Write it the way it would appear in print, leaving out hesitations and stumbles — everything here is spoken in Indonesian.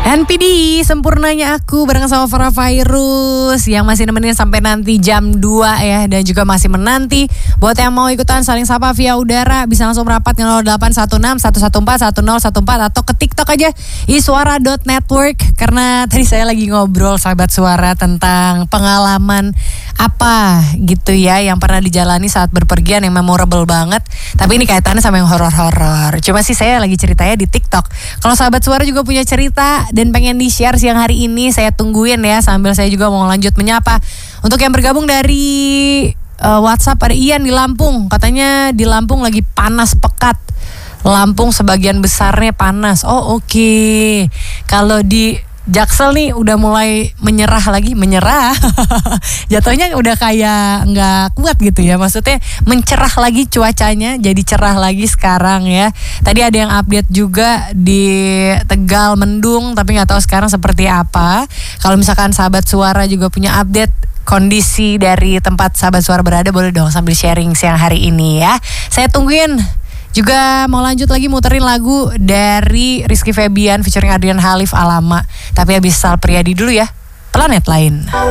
NPD, sempurnanya aku bareng sama Farah Fairuz yang masih nemenin sampai nanti jam 2 ya. Dan juga masih menanti buat yang mau ikutan saling sapa via udara bisa langsung merapat ke 0816-114-1014 atau ke TikTok aja iswara.network. Karena tadi saya lagi ngobrol sahabat suara tentang pengalaman apa gitu ya yang pernah dijalani saat berpergian yang memorable banget. Tapi ini kaitannya sama yang horor-horor. Cuma sih saya lagi ceritanya di TikTok. Kalau sahabat suara juga punya cerita dan pengen di-share siang hari ini, saya tungguin ya. Sambil saya juga mau lanjut menyapa untuk yang bergabung dari WhatsApp. Ada Ian di Lampung, katanya di Lampung lagi panas pekat. Lampung sebagian besarnya panas. Oh oke. Kalau di Jaksel nih udah mulai menyerah. Jatuhnya udah kayak nggak kuat gitu ya. Maksudnya mencerah lagi cuacanya, jadi cerah lagi sekarang ya. Tadi ada yang update juga di Tegal mendung, tapi nggak tahu sekarang seperti apa. Kalau misalkan sahabat suara juga punya update kondisi dari tempat sahabat suara berada, boleh dong sambil sharing siang hari ini ya. Saya tungguin. Juga mau lanjut lagi muterin lagu dari Rizky Febian featuring Adrian Halif Alama. Tapi habis Sal Priadi dulu ya, Planet Lain.